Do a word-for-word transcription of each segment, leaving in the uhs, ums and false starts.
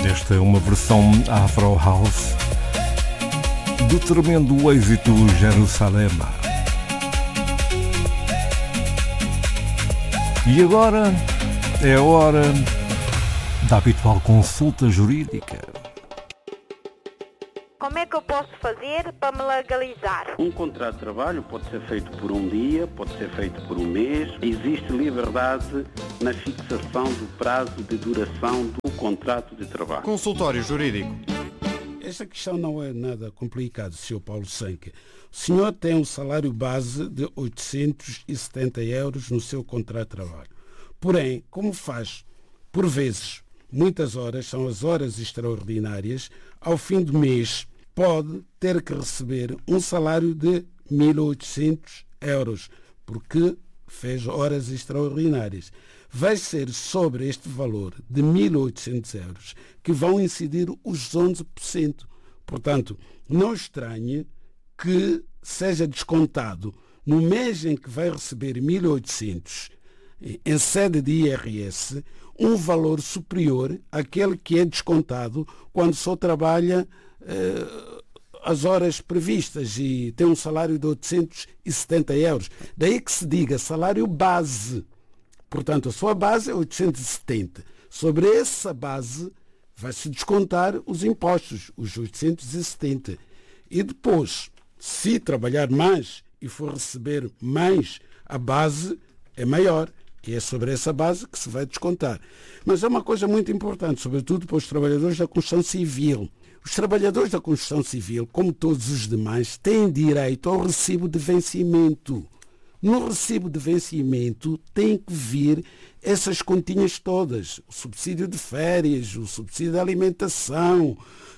Esta é uma versão Afro House do tremendo êxito Jerusalém. E agora é a hora da habitual consulta jurídica. Como é que eu posso fazer para me legalizar? Um contrato de trabalho pode ser feito por um dia, pode ser feito por um mês. Existe liberdade na fixação do prazo de duração do contrato de trabalho. Consultório jurídico. Esta questão não é nada complicada, senhor Paulo Sanque. O senhor tem um salário base de oitocentos e setenta euros no seu contrato de trabalho. Porém, como faz, por vezes, muitas horas, são as horas extraordinárias, ao fim do mês pode ter que receber um salário de mil e oitocentos euros, porque fez horas extraordinárias. Vai ser sobre este valor de mil e oitocentos euros que vão incidir os onze por cento. Portanto, não estranhe que seja descontado no mês em que vai receber mil e oitocentos, em sede de I R S, um valor superior àquele que é descontado quando só trabalha eh, as horas previstas e tem um salário de oitocentos e setenta euros. Daí que se diga salário base. Portanto, a sua base é oitocentos e setenta. Sobre essa base vai-se descontar os impostos, os oitocentos e setenta. E depois, se trabalhar mais e for receber mais, a base é maior. E é sobre essa base que se vai descontar. Mas é uma coisa muito importante, sobretudo para os trabalhadores da construção civil. Os trabalhadores da construção civil, como todos os demais, têm direito ao recibo de vencimento. No recibo de vencimento tem que vir essas continhas todas. O subsídio de férias, o subsídio de alimentação,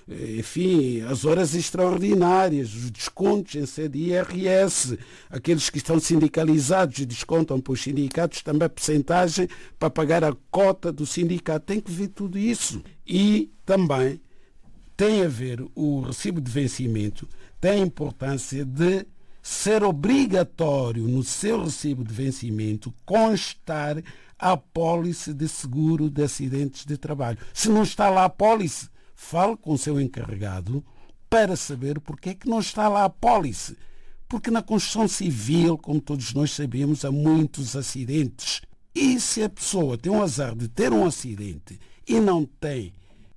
enfim, as horas extraordinárias, os descontos em sede I R S, aqueles que estão sindicalizados e descontam para os sindicatos também a percentagem para pagar a cota do sindicato. Tem que vir tudo isso. E também tem a ver o recibo de vencimento, tem a importância de ser obrigatório no seu recibo de vencimento constar a apólice de seguro de acidentes de trabalho. Se não está lá a apólice, fale com o seu encarregado para saber porque é que não está lá a apólice. Porque na construção civil, como todos nós sabemos, há muitos acidentes. E se a pessoa tem um azar de ter um acidente e não tem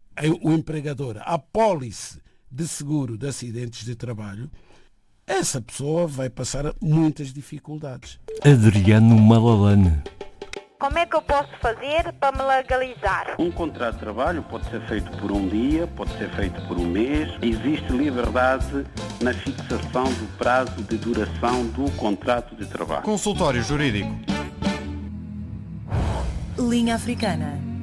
o empregador a apólice de seguro de acidentes de trabalho, essa pessoa vai passar muitas dificuldades. Adriano Malalane. Como é que eu posso fazer para me legalizar? Um contrato de trabalho pode ser feito por um dia, pode ser feito por um mês. Existe liberdade na fixação do prazo de duração do contrato de trabalho. Consultório jurídico. Linha Africana.